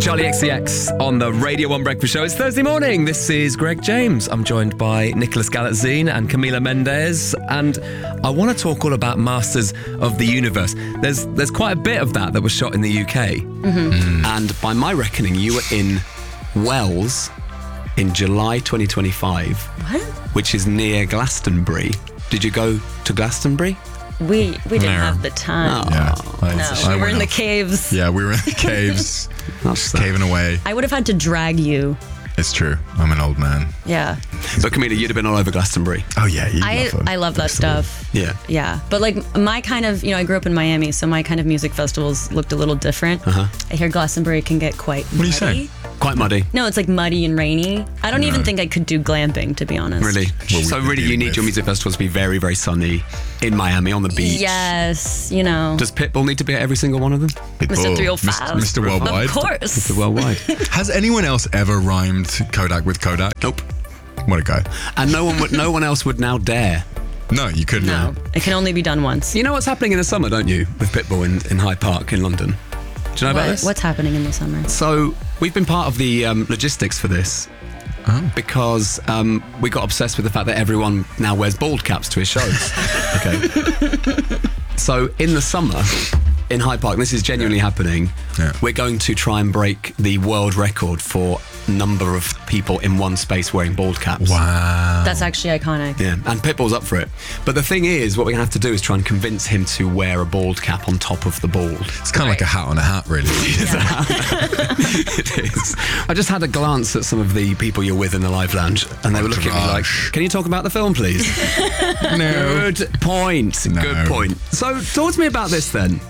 Charlie XCX on the Radio 1 Breakfast Show. It's Thursday morning. This is Greg James. I'm joined by Nicholas Galitzine and Camila Mendes, and I want to talk all about Masters of the Universe. There's quite a bit of that was shot in the UK. And by my reckoning, you were in Wells in July 2025. What? Which is near Glastonbury. Did you go to Glastonbury? We didn't have the time. Yeah, We were in the caves. Yeah, we were in the caves, caving away. I would have had to drag you. It's true. I'm an old man. Yeah. But Camila, you'd have been all over Glastonbury. Oh yeah, I love that stuff. Yeah. Yeah. But like my kind of, I grew up in Miami, so my kind of music festivals looked a little different. I hear Glastonbury can get quite muddy. What are you saying? Quite muddy. No, it's like muddy and rainy. I don't even think I could do glamping, to be honest. Really? Well, So really you need your music festivals to be very, very sunny in Miami on the beach. Yes, Does Pitbull need to be at every single one of them? Mr. 305. Mr. Worldwide. Of course. Mr. Worldwide. Has anyone else ever rhymed Kodak with Kodak? Nope. What a guy. And no one else would now dare. No, you couldn't. No, it can only be done once. You know what's happening in the summer, don't you? With Pitbull in Hyde Park in London. Do you know about this? What's happening in the summer? So we've been part of the logistics for this because we got obsessed with the fact that everyone now wears bald caps to his shows. Okay. So in the summer in Hyde Park, this is genuinely happening. Yeah. We're going to try and break the world record for number of people in one space wearing bald caps. Wow. That's actually iconic. Yeah, and Pitbull's up for it. But the thing is, what we're going to have to do is try and convince him to wear a bald cap on top of the bald. It's kind of like a hat on a hat, really. It is. I just had a glance at some of the people you're with in the live lounge, and they were looking at me like, can you talk about the film, please? No. Good point. No. Good point. So talk to me about this then.